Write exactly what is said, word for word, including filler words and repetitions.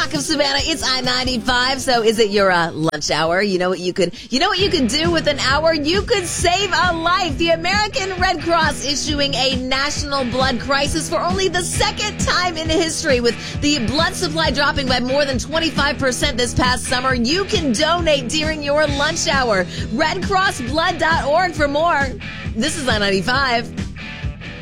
Rock of Savannah. It's I ninety-five. So is it your uh, lunch hour? You know what you could, you know what you could do with an hour? You could save a life. The American Red Cross issuing a national blood crisis for only the second time in history, with the blood supply dropping by more than twenty-five percent this past summer. You can donate during your lunch hour. red cross blood dot org for more. This is I ninety-five.